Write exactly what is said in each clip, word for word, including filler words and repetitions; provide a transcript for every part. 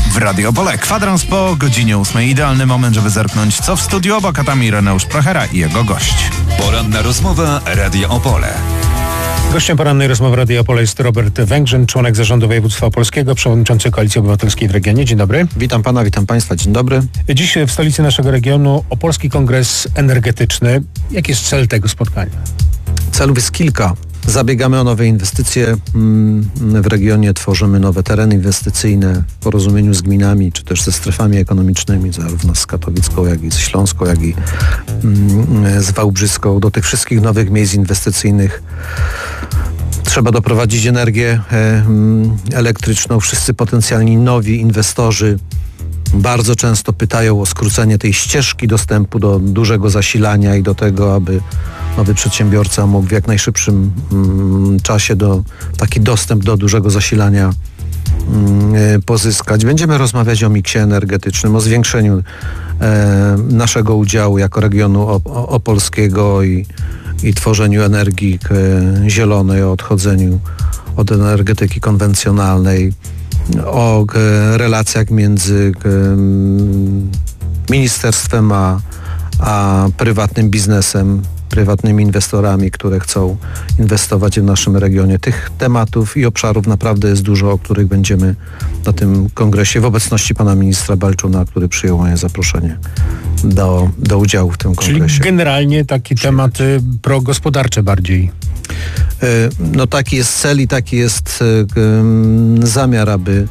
w Radio Opole. Kwadrans po godzinie ósmej. Idealny moment, żeby zerknąć co w studiu obok, a tam Ireneusz Prochera i jego gość. Poranna rozmowa Radio Opole. Gościem porannej rozmowy Radia Opole jest Robert Węgrzyn, członek Zarządu Województwa Opolskiego, przewodniczący Koalicji Obywatelskiej w regionie. Dzień dobry. Witam pana, witam państwa. Dzień dobry. Dziś w stolicy naszego regionu Opolski Kongres Energetyczny. Jaki jest cel tego spotkania? Celów jest kilka. Zabiegamy o nowe inwestycje w regionie, tworzymy nowe tereny inwestycyjne w porozumieniu z gminami, czy też ze strefami ekonomicznymi, zarówno z katowicką, jak i z śląską, jak i z wałbrzyską. Do tych wszystkich nowych miejsc inwestycyjnych trzeba doprowadzić energię elektryczną. Wszyscy potencjalni nowi inwestorzy bardzo często pytają o skrócenie tej ścieżki dostępu do dużego zasilania i do tego, aby nowy przedsiębiorca mógł w jak najszybszym mm, czasie do, taki dostęp do dużego zasilania mm, pozyskać. Będziemy rozmawiać o miksie energetycznym, o zwiększeniu e, naszego udziału jako regionu op- opolskiego i, i tworzeniu energii e, zielonej, o odchodzeniu od energetyki konwencjonalnej, o e, relacjach między e, ministerstwem a, a prywatnym biznesem, prywatnymi inwestorami, które chcą inwestować w naszym regionie. Tych tematów i obszarów naprawdę jest dużo, o których będziemy na tym kongresie w obecności pana ministra Balczuna, który przyjął moje zaproszenie do, do udziału w tym kongresie. Czyli generalnie takie tematy progospodarcze bardziej. No taki jest cel i taki jest zamiar, aby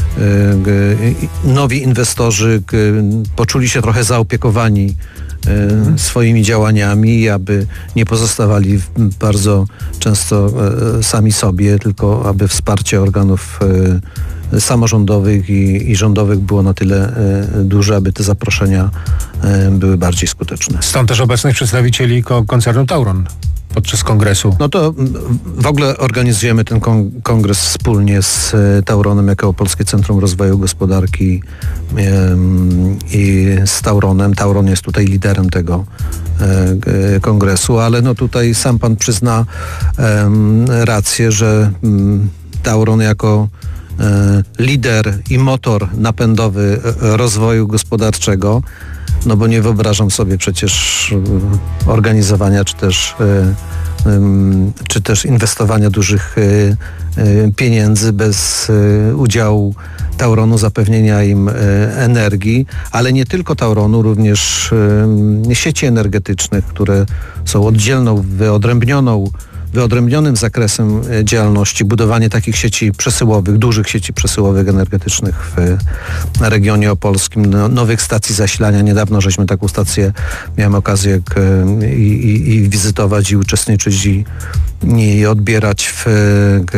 nowi inwestorzy poczuli się trochę zaopiekowani Mhm. swoimi działaniami, aby nie pozostawali bardzo często sami sobie, tylko aby wsparcie organów samorządowych i, i rządowych było na tyle duże, aby te zaproszenia były bardziej skuteczne. Stąd też obecnych przedstawicieli koncernu Tauron podczas kongresu. No to w ogóle organizujemy ten kon- kongres wspólnie z Tauronem jako Opolskie Centrum Rozwoju Gospodarki ym, i z Tauronem. Tauron jest tutaj liderem tego y, kongresu, ale no tutaj sam pan przyzna ym, rację, że ym, Tauron jako y, lider i motor napędowy rozwoju gospodarczego, no bo nie wyobrażam sobie przecież organizowania czy też, czy też inwestowania dużych pieniędzy bez udziału Tauronu, zapewnienia im energii, ale nie tylko Tauronu, również sieci energetycznych, które są oddzielną, wyodrębnioną wyodrębnionym zakresem działalności, budowanie takich sieci przesyłowych, dużych sieci przesyłowych energetycznych w regionie opolskim, no, nowych stacji zasilania. Niedawno żeśmy taką stację, miałem okazję k, i, i, i wizytować i uczestniczyć i, i odbierać w, k,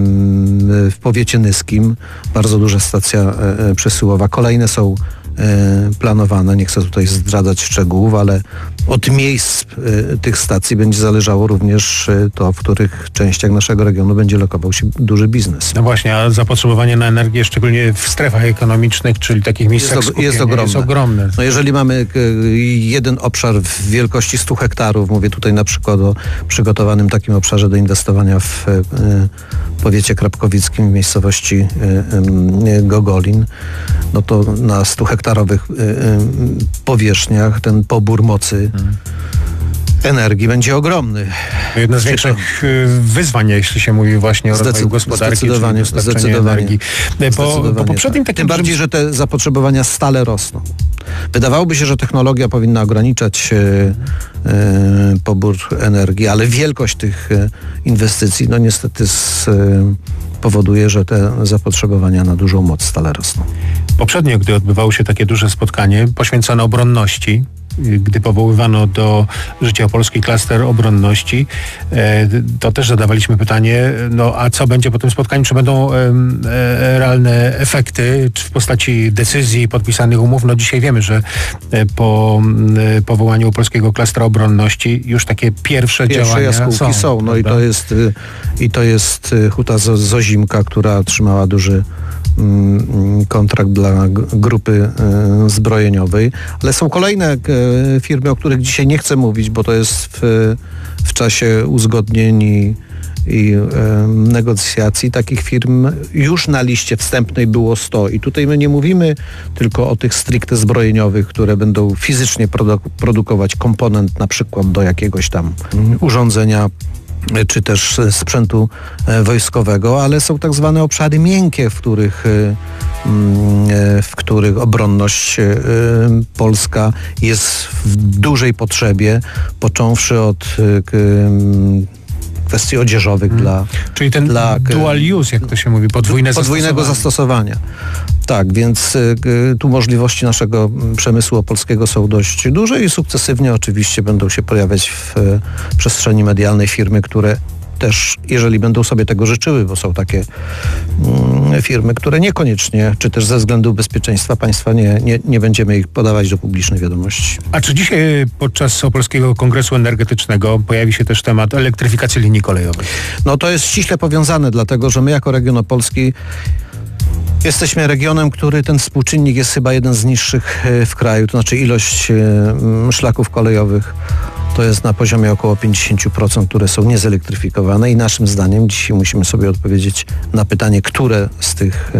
w powiecie nyskim. Bardzo duża stacja e, przesyłowa. Kolejne są planowane. Nie chcę tutaj zdradzać szczegółów, ale od miejsc tych stacji będzie zależało również to, w których częściach naszego regionu będzie lokował się duży biznes. No właśnie, a zapotrzebowanie na energię, szczególnie w strefach ekonomicznych, czyli takich miejscach jest, skupienia, jest ogromne. Jest ogromne. No jeżeli mamy jeden obszar w wielkości stu hektarów, mówię tutaj na przykład o przygotowanym takim obszarze do inwestowania w powiecie krapkowickim, w miejscowości Gogolin, no to na stu hektarowych powierzchniach ten pobór mocy hmm. energii będzie ogromny. Jedno z większych wyzwań, jeśli się mówi właśnie o rozwoju gospodarki, zdecydowanie, zdecydowanie, energii. Po, po poprzednim tak. Tym bardziej, że te zapotrzebowania stale rosną. Wydawałoby się, że technologia powinna ograniczać e, e, pobór energii, ale wielkość tych e, inwestycji, no niestety z, e, powoduje, że te zapotrzebowania na dużą moc stale rosną. Poprzednio, gdy odbywało się takie duże spotkanie poświęcone obronności, gdy powoływano do życia polski klaster obronności, to też zadawaliśmy pytanie, no a co będzie po tym spotkaniu, czy będą realne efekty, czy w postaci decyzji, podpisanych umów. No dzisiaj wiemy, że po powołaniu polskiego klastra obronności już takie pierwsze, pierwsze działania jaskółki są. są. No i to jest i to jest huta Zozimka, która otrzymała duży kontrakt dla grupy zbrojeniowej, ale są kolejne firmy, o których dzisiaj nie chcę mówić, bo to jest w, w czasie uzgodnień i, i e, negocjacji takich firm już na liście wstępnej było sto. I tutaj my nie mówimy tylko o tych stricte zbrojeniowych, które będą fizycznie produ- produkować komponent na przykład do jakiegoś tam urządzenia czy też sprzętu wojskowego, ale są tak zwane obszary miękkie, w których, w których obronność polska jest w dużej potrzebie, począwszy od kwestii odzieżowych hmm. dla... Czyli ten dla, dual use, jak to się mówi, podwójne podwójnego zastosowania. Tak, więc y, tu możliwości naszego przemysłu opolskiego są dość duże i sukcesywnie oczywiście będą się pojawiać w y, przestrzeni medialnej firmy, które też, jeżeli będą sobie tego życzyły, bo są takie y, firmy, które niekoniecznie, czy też ze względu bezpieczeństwa państwa nie, nie, nie będziemy ich podawać do publicznej wiadomości. A czy dzisiaj podczas Opolskiego Kongresu Energetycznego pojawi się też temat elektryfikacji linii kolejowych? No to jest ściśle powiązane, dlatego że my jako region opolski jesteśmy regionem, który ten współczynnik jest chyba jeden z niższych w kraju, to znaczy ilość szlaków kolejowych to jest na poziomie około pięćdziesiąt procent, które są niezelektryfikowane i naszym zdaniem dzisiaj musimy sobie odpowiedzieć na pytanie, które z tych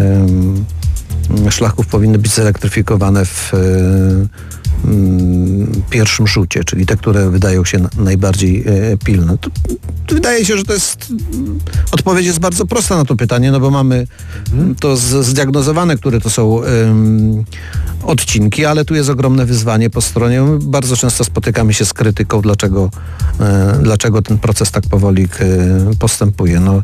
um, szlaków powinny być zelektryfikowane w um, pierwszym rzucie, czyli te, które wydają się na, najbardziej e, pilne. To, to wydaje się, że to jest odpowiedź jest bardzo prosta na to pytanie, no bo mamy hmm. to z, zdiagnozowane, które to są um, odcinki, ale tu jest ogromne wyzwanie po stronie. Bardzo często spotykamy się z krytyką, dlaczego, e, dlaczego ten proces tak powoli e, postępuje. No,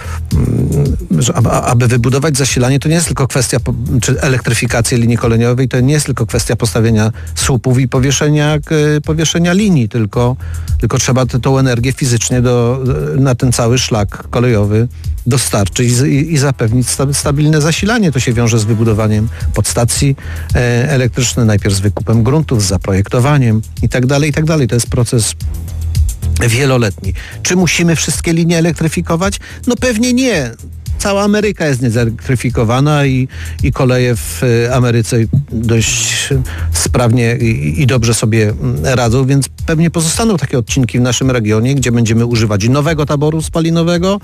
że, aby, aby wybudować zasilanie, to nie jest tylko kwestia, czy elektryfikacji linii kolejowej, to nie jest tylko kwestia postawienia słupów i powieszenia, powieszenia linii, tylko, tylko trzeba tę tą energię fizycznie do, na ten cały szlak kolejowy dostarczyć i, i zapewnić stabilne zasilanie. To się wiąże z wybudowaniem podstacji e, elektrycznej, najpierw z wykupem gruntów, z zaprojektowaniem i tak dalej, i tak dalej. To jest proces wieloletni. Czy musimy wszystkie linie elektryfikować? No pewnie nie. Cała Ameryka jest niezelektryfikowana i, i koleje w Ameryce dość sprawnie i, i dobrze sobie radzą, więc pewnie pozostaną takie odcinki w naszym regionie, gdzie będziemy używać nowego taboru spalinowego,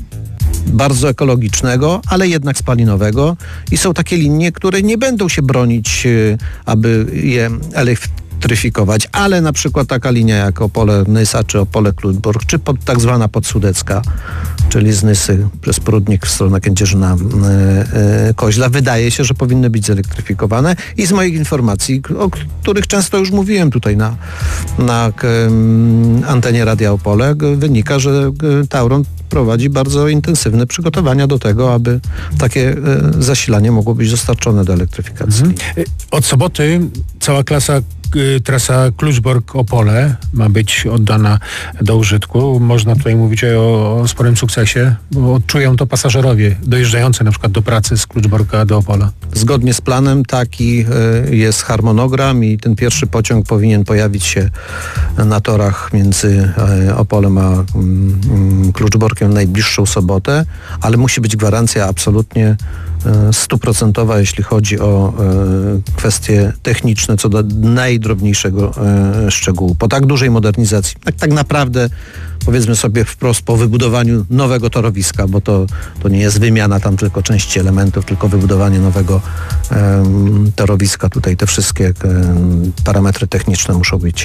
bardzo ekologicznego, ale jednak spalinowego i są takie linie, które nie będą się bronić, aby je elektryfikować, ale na przykład taka linia jak Opole-Nysa, czy Opole-Kluczbork, czy pod, tak zwana Podsudecka, czyli z Nysy przez Prudnik w stronę Kędzierzyna-Koźla, wydaje się, że powinny być zelektryfikowane i z moich informacji, o których często już mówiłem tutaj na, na antenie Radia Opole, wynika, że Tauron prowadzi bardzo intensywne przygotowania do tego, aby takie zasilanie mogło być dostarczone do elektryfikacji. Mhm. Od soboty cała klasa trasa Kluczbork-Opole ma być oddana do użytku. Można tutaj mówić o, o sporym sukcesie, bo odczują to pasażerowie dojeżdżający na przykład do pracy z Kluczborka do Opola. Zgodnie z planem taki jest harmonogram i ten pierwszy pociąg powinien pojawić się na torach między Opolem a Kluczborkiem w najbliższą sobotę, ale musi być gwarancja absolutnie stuprocentowa, jeśli chodzi o e, kwestie techniczne, co do najdrobniejszego e, szczegółu. Po tak dużej modernizacji, tak, tak naprawdę powiedzmy sobie wprost po wybudowaniu nowego torowiska, bo to, to nie jest wymiana tam tylko części elementów, tylko wybudowanie nowego e, torowiska. Tutaj te wszystkie e, parametry techniczne muszą być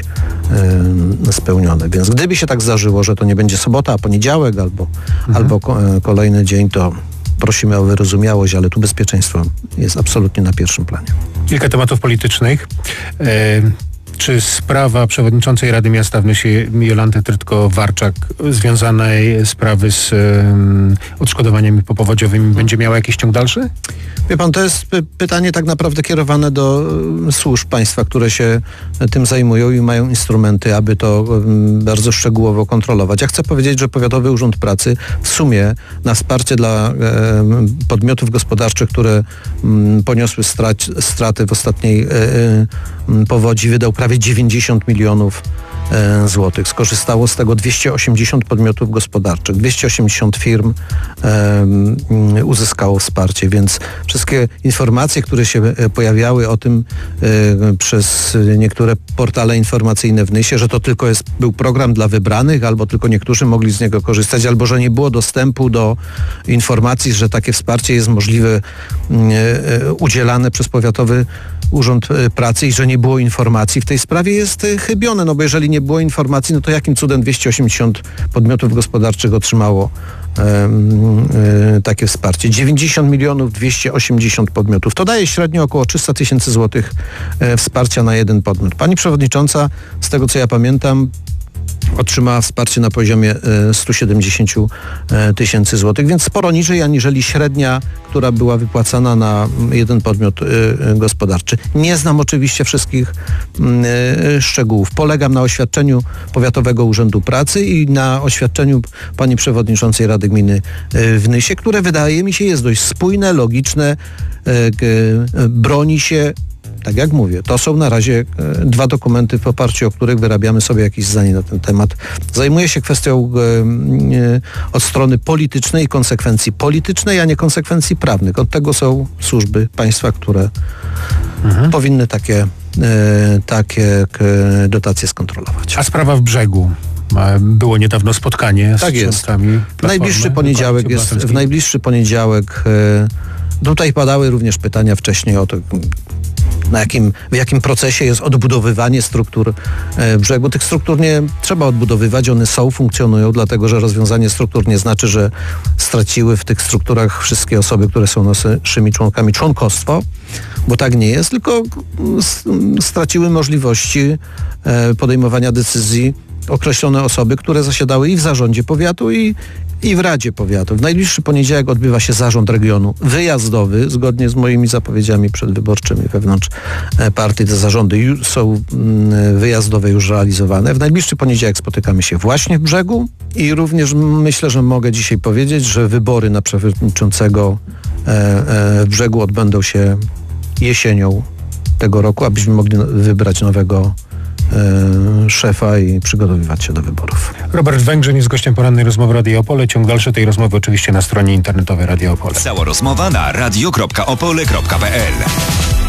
e, spełnione. Więc gdyby się tak zdarzyło, że to nie będzie sobota, a poniedziałek albo, mhm. albo ko, kolejny dzień, to prosimy o wyrozumiałość, ale tu bezpieczeństwo jest absolutnie na pierwszym planie. Kilka tematów politycznych. E, czy sprawa przewodniczącej Rady Miasta w Nysie Jolanty Trytko-Warczak związanej sprawy z um, odszkodowaniami popowodziowymi będzie miała jakiś ciąg dalszy? Wie pan, to jest py- pytanie tak naprawdę kierowane do y, służb państwa, które się tym zajmują i mają instrumenty, aby to y, bardzo szczegółowo kontrolować. Ja chcę powiedzieć, że Powiatowy Urząd Pracy w sumie na wsparcie dla y, podmiotów gospodarczych, które y, poniosły strać, straty w ostatniej y, y, powodzi, wydał prawie dziewięćdziesiąt milionów złotych. Skorzystało z tego dwieście osiemdziesiąt podmiotów gospodarczych, dwieście osiemdziesiąt firm e, uzyskało wsparcie, więc wszystkie informacje, które się pojawiały o tym e, przez niektóre portale informacyjne w Nysie, że to tylko jest, był program dla wybranych, albo tylko niektórzy mogli z niego korzystać, albo że nie było dostępu do informacji, że takie wsparcie jest możliwe e, udzielane przez Powiatowy Urząd Pracy i że nie było informacji w tej sprawie, jest chybione, no bo jeżeli nie było informacji, no to jakim cudem dwieście osiemdziesiąt podmiotów gospodarczych otrzymało e, e, takie wsparcie? dziewięćdziesiąt milionów dwieście osiemdziesiąt podmiotów. To daje średnio około trzysta tysięcy złotych e, wsparcia na jeden podmiot. Pani przewodnicząca, z tego co ja pamiętam, otrzymała wsparcie na poziomie sto siedemdziesiąt tysięcy złotych, więc sporo niżej aniżeli średnia, która była wypłacana na jeden podmiot gospodarczy. Nie znam oczywiście wszystkich szczegółów. Polegam na oświadczeniu Powiatowego Urzędu Pracy i na oświadczeniu pani przewodniczącej Rady Gminy w Nysie, które wydaje mi się jest dość spójne, logiczne, broni się. Tak jak mówię, to są na razie e, dwa dokumenty, w oparciu o których wyrabiamy sobie jakieś zdanie na ten temat. Zajmuję się kwestią e, e, od strony politycznej i konsekwencji politycznej, a nie konsekwencji prawnych. Od tego są służby państwa, które mhm. powinny takie, e, takie e, dotacje skontrolować. A sprawa w Brzegu. Było niedawno spotkanie z tak jest. członkami W najbliższy poniedziałek jest, w najbliższy poniedziałek e, tutaj padały również pytania wcześniej o to, na jakim, w jakim procesie jest odbudowywanie struktur e, brzegu. Tych struktur nie trzeba odbudowywać, one są, funkcjonują, dlatego że rozwiązanie struktur nie znaczy, że straciły w tych strukturach wszystkie osoby, które są naszymi członkami członkostwo, bo tak nie jest, tylko straciły możliwości e, podejmowania decyzji określone osoby, które zasiadały i w zarządzie powiatu, i, i w Radzie Powiatu. W najbliższy poniedziałek odbywa się zarząd regionu wyjazdowy, zgodnie z moimi zapowiedziami przedwyborczymi wewnątrz partii. Te zarządy już są wyjazdowe, już realizowane. W najbliższy poniedziałek spotykamy się właśnie w Brzegu i również myślę, że mogę dzisiaj powiedzieć, że wybory na przewodniczącego w Brzegu odbędą się jesienią tego roku, abyśmy mogli wybrać nowego szefa i przygotowywać się do wyborów. Robert Węgrzyn jest gościem porannej rozmowy Radia Opole. Ciąg dalszy tej rozmowy oczywiście na stronie internetowej Radia Opole. Cała rozmowa na radio kropka opole kropka p l.